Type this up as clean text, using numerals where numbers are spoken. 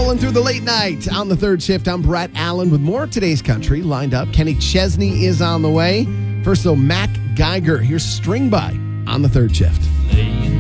Rolling through the late night on the third shift. I'm Brett Allen with more of today's country lined up. Kenny Chesney is on the way. First, though, Mac Geiger. Here's String By on the third shift.